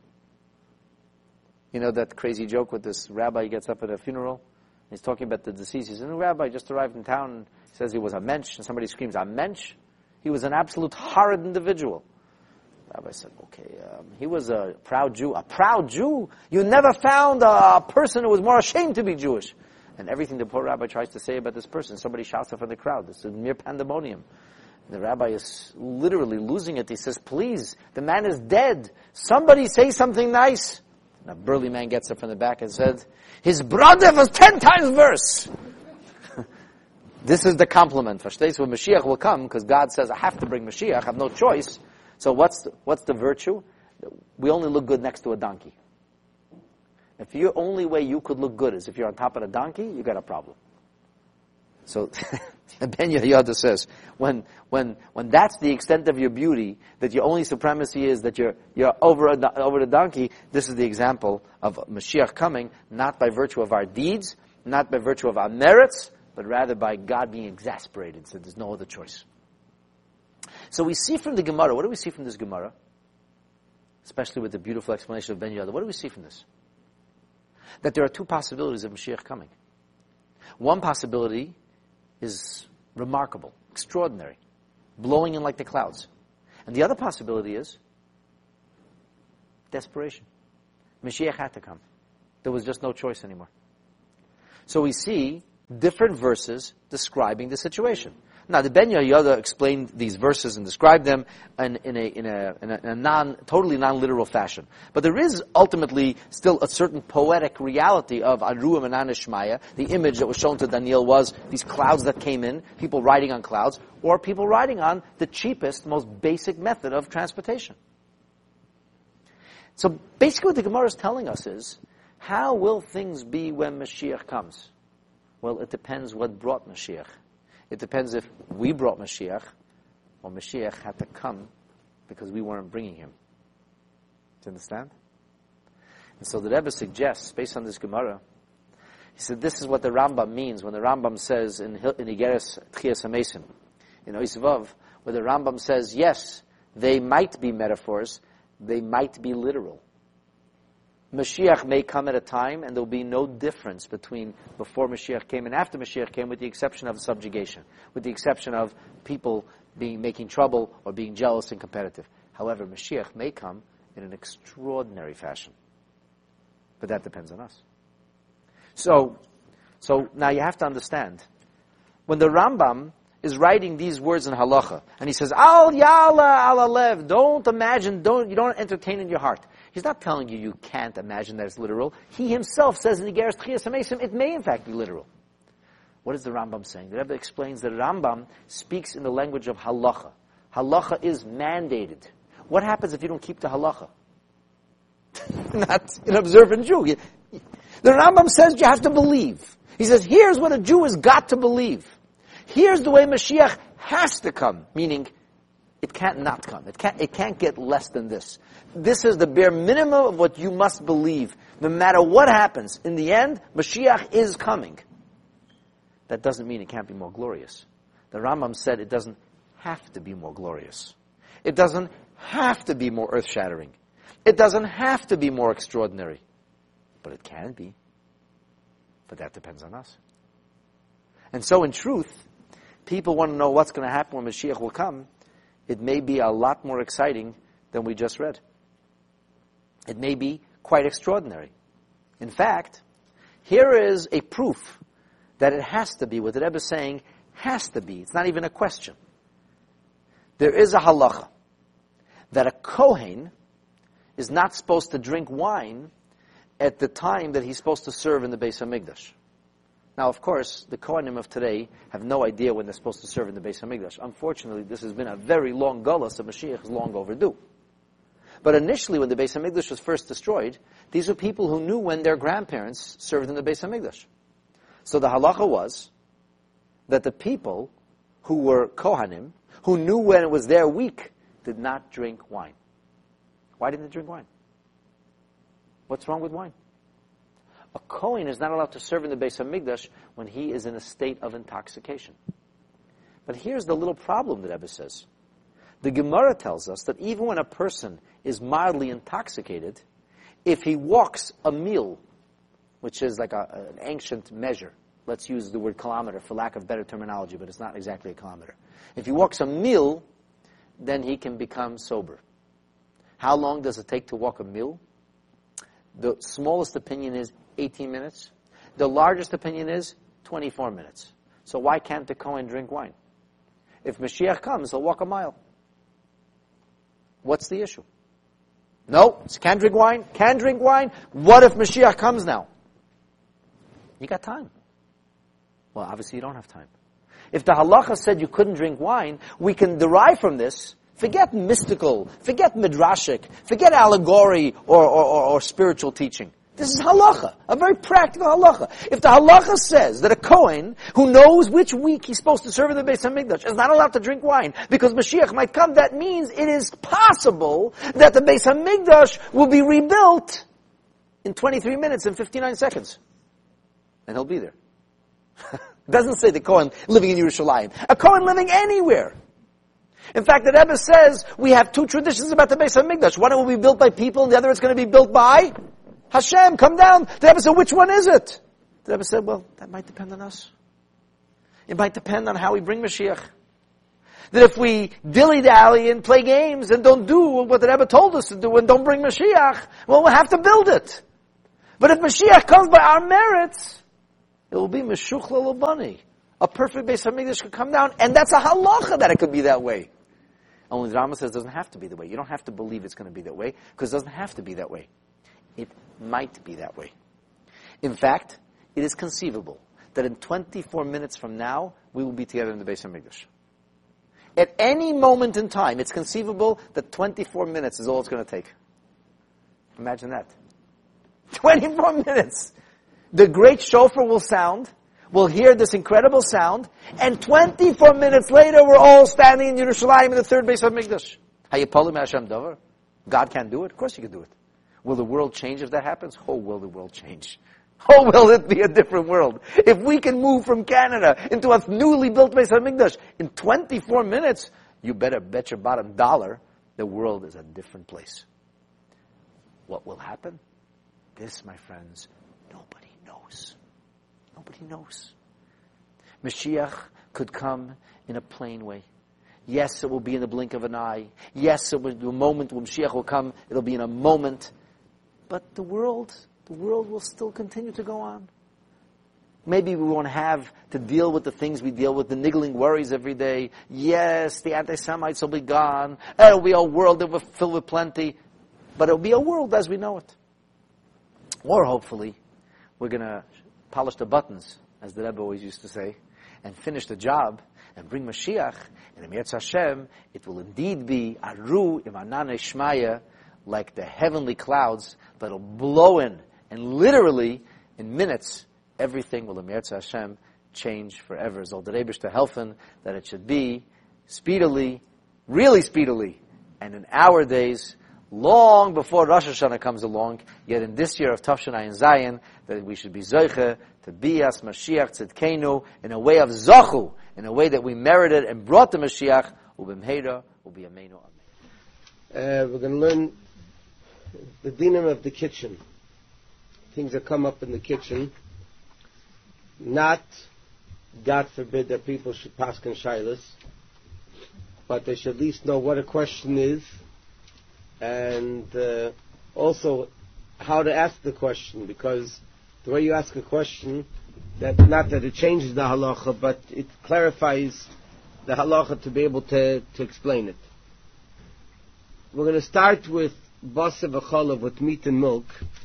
You know that crazy joke with this rabbi, he gets up at a funeral, he's talking about the deceased. He says, the rabbi just arrived in town and says he was a mensch, and somebody screams, a mensch? He was an absolute horrid individual. The rabbi said, okay, he was a proud Jew. A proud Jew? You never found a person who was more ashamed to be Jewish. And everything the poor rabbi tries to say about this person, somebody shouts out from the crowd. It's a mere pandemonium. The rabbi is literally losing it. He says, please, the man is dead. Somebody say something nice. And a burly man gets up from the back and said, his brother was 10 times worse. This is the compliment. Verstehst, when Mashiach will come, because God says, I have to bring Mashiach, I have no choice. So what's the virtue? We only look good next to a donkey. If the only way you could look good is if you're on top of a donkey, you got a problem. So Ben Yehoyada says, when that's the extent of your beauty, that your only supremacy is that you're over the donkey, this is the example of Mashiach coming, not by virtue of our deeds, not by virtue of our merits, but rather by God being exasperated, so there's no other choice. So we see from the Gemara, what do we see from this Gemara? Especially with the beautiful explanation of Ben Yehoyada, what do we see from this? that there are two possibilities of Mashiach coming. One possibility is remarkable, extraordinary, blowing in like the clouds. And the other possibility is desperation. Mashiach had to come. There was just no choice anymore. So we see different verses describing the situation. Now, the Ben Yehoyada explained these verses and described them in a totally non-literal fashion. But there is ultimately still a certain poetic reality of Aruam and Anishmaya. The image that was shown to Daniel was these clouds that came in, people riding on clouds, or people riding on the cheapest, most basic method of transportation. So basically what the Gemara is telling us is, how will things be when Mashiach comes? Well, it depends what brought Mashiach. It depends if we brought Mashiach, or Mashiach had to come because we weren't bringing him. Do you understand? And so the Rebbe suggests, based on this Gemara, he said this is what the Rambam means when the Rambam says in Igeres Tchias HaMesim, in Oisvav, where the Rambam says, yes, they might be metaphors, they might be literal. Mashiach may come at a time, and there will be no difference between before Mashiach came and after Mashiach came, with the exception of subjugation, with the exception of people making trouble or being jealous and competitive. However, Mashiach may come in an extraordinary fashion. But that depends on us. So now you have to understand, when the Rambam is writing these words in halacha, and he says, Al Yala Al Alev, don't imagine, you don't entertain in your heart. He's not telling you can't imagine that it's literal. He himself says in the Igeres Tchias HaMesim, it may in fact be literal. What is the Rambam saying? The Rebbe explains that Rambam speaks in the language of halacha. Halacha is mandated. What happens if you don't keep the halacha? Not an observant Jew. The Rambam says you have to believe. He says, here's what a Jew has got to believe. Here's the way Mashiach has to come, meaning it can't not come. It can't get less than this. This is the bare minimum of what you must believe. No matter what happens, in the end, Mashiach is coming. That doesn't mean it can't be more glorious. The Rambam said it doesn't have to be more glorious. It doesn't have to be more earth-shattering. It doesn't have to be more extraordinary. But it can be. But that depends on us. And so in truth, people want to know what's going to happen when Mashiach will come. It may be a lot more exciting than we just read. It may be quite extraordinary. In fact, here is a proof that it has to be. What the Rebbe is saying has to be. It's not even a question. There is a halacha that a Kohen is not supposed to drink wine at the time that he's supposed to serve in the Beis HaMikdash. Now, of course, the Kohanim of today have no idea when they're supposed to serve in the Beis HaMikdash. Unfortunately, this has been a very long gullus, so Mashiach is long overdue. But initially, when the Beis HaMikdash was first destroyed, these were people who knew when their grandparents served in the Beis HaMikdash. So the halacha was that the people who were Kohanim, who knew when it was their week, did not drink wine. Why didn't they drink wine? What's wrong with wine? A Kohen is not allowed to serve in the Beis HaMikdash when he is in a state of intoxication. But here's the little problem that Rebbe says. The Gemara tells us that even when a person is mildly intoxicated, if he walks a mil, which is like an ancient measure, let's use the word kilometer for lack of better terminology, but it's not exactly a kilometer. If he walks a mil, then he can become sober. How long does it take to walk a mil? The smallest opinion is 18 minutes. The largest opinion is 24 minutes. So why can't the Kohen drink wine? If Mashiach comes, he'll walk a mile. What's the issue? No, can't drink wine, can drink wine. What if Mashiach comes now? You got time. Well, obviously you don't have time. If the halacha said you couldn't drink wine, we can derive from this, forget mystical, forget midrashic, forget allegory or spiritual teaching. This is halacha, a very practical halacha. If the halacha says that a Kohen who knows which week he's supposed to serve in the Beis HaMikdash is not allowed to drink wine because Mashiach might come, that means it is possible that the Beis HaMikdash will be rebuilt in 23 minutes and 59 seconds. And he'll be there. It doesn't say the Kohen living in Yerushalayim. A Kohen living anywhere. In fact, the Rebbe says we have two traditions about the Beis HaMikdash. One will be built by people and the other is going to be built by Hashem, come down. The Rebbe said, which one is it? The Rebbe said, well, that might depend on us. It might depend on how we bring Mashiach. That if we dilly-dally and play games and don't do what the Rebbe told us to do and don't bring Mashiach, well, we'll have to build it. But if Mashiach comes by our merits, it will be Meshuch L'Labani. A perfect Beis HaMikdash could come down, and that's a halacha that it could be that way. Only the Rama says it doesn't have to be that way. You don't have to believe it's going to be that way, because it doesn't have to be that way. It might be that way. In fact, it is conceivable that in 24 minutes from now, we will be together in the Beis HaMikdash. At any moment in time, it's conceivable that 24 minutes is all it's going to take. Imagine that. 24 minutes. The great shofar will sound. We'll hear this incredible sound. And 24 minutes later, we're all standing in Yerushalayim in the third Beis HaMikdash. Hayapolim Hashem Dover. God can't do it? Of course He can do it. Will the world change if that happens? Oh, will the world change? Oh, will it be a different world? If we can move from Canada into a newly built Beis HaMikdash in 24 minutes, you better bet your bottom dollar the world is a different place. What will happen? This, my friends, nobody knows. Nobody knows. Mashiach could come in a plain way. Yes, it will be in the blink of an eye. Yes, it will be a moment when Mashiach will come. It'll be in a moment. But the world will still continue to go on. Maybe we won't have to deal with the things we deal with, the niggling worries every day. Yes, the anti-Semites will be gone. It'll be a world that will fill with plenty. But it'll be a world as we know it. Or hopefully, we're going to polish the buttons, as the Rebbe always used to say, and finish the job, and bring Mashiach, and in Yetz Hashem, it will indeed be Aru Imanan Shmaya, like the heavenly clouds that'll blow in, and literally, in minutes, everything will, in Yetz Hashem, change forever. Zol der Eibishter helfen that it should be speedily, really speedily, and in our days, long before Rosh Hashanah comes along, yet in this year of Tafshin Ayin Zayin, that we should be Zoiche to be as Mashiach Tzidkenu in a way of Zachu, in a way that we merited and brought the Mashiach, Ubimheira, Ubiyameinu Amen. We're going to learn the dinim of the kitchen. Things that come up in the kitchen. Not, God forbid, that people should paskin shaylas, but they should at least know what a question is, and also how to ask the question, because the way you ask a question, that not that it changes the halacha, but it clarifies the halacha to be able to explain it. We're going to start with basa v'chalav, with meat and milk.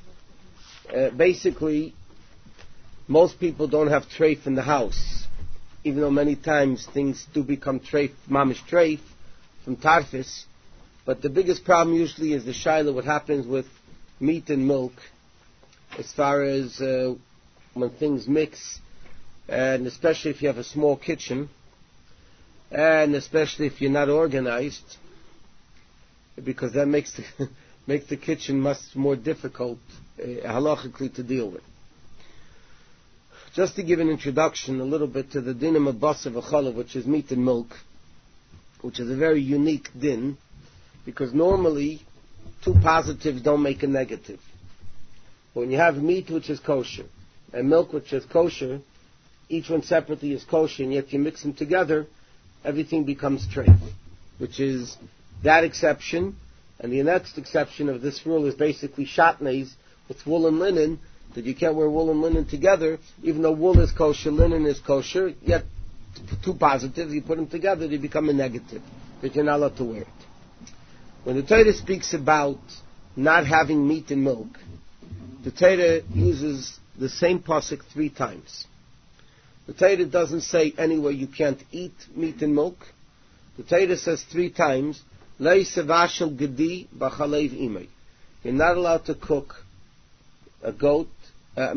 Basically, most people don't have treif in the house, even though many times things do become treif, mamish treif, from tarfis. But the biggest problem usually is the shaila, what happens with meat and milk, as far as when things mix, and especially if you have a small kitchen, and especially if you're not organized, because that makes the kitchen much more difficult halachically to deal with. Just to give an introduction a little bit to the dinim of basa v'chalav, which is meat and milk, which is a very unique din, because normally two positives don't make a negative. But when you have meat which is kosher and milk which is kosher, each one separately is kosher, and yet you mix them together, everything becomes treif, which is that exception. And the next exception of this rule is basically shatnez, with wool and linen, that you can't wear wool and linen together, even though wool is kosher, linen is kosher, yet two positives, you put them together, they become a negative, that you're not allowed to wear it. When the Torah speaks about not having meat and milk, the Torah uses the same pasuk 3 times. The Torah doesn't say anywhere you can't eat meat and milk. The Torah says 3 times, Lei sevashel gedi b'chalev imei. You're not allowed to cook a goat, a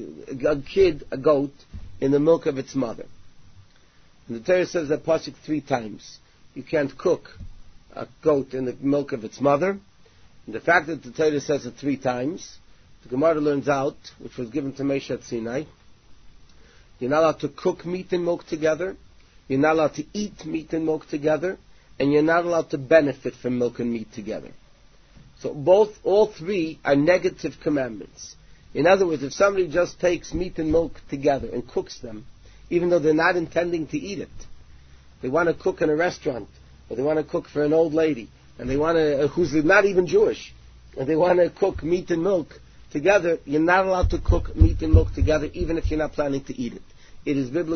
goat, in the milk of its mother. And the Torah says that pasuk 3 times. You can't cook a goat in the milk of its mother. And the fact that the Torah says it 3 times, the Gemara learns out, which was given to Moshe at Sinai, you're not allowed to cook meat and milk together, you're not allowed to eat meat and milk together, and you're not allowed to benefit from milk and meat together. So all three are negative commandments. In other words, if somebody just takes meat and milk together and cooks them, even though they're not intending to eat it, they want to cook in a restaurant, or they want to cook for an old lady, and they want to, who's not even Jewish, and they want to cook meat and milk together, you're not allowed to cook meat and milk together, even if you're not planning to eat it. It is biblical.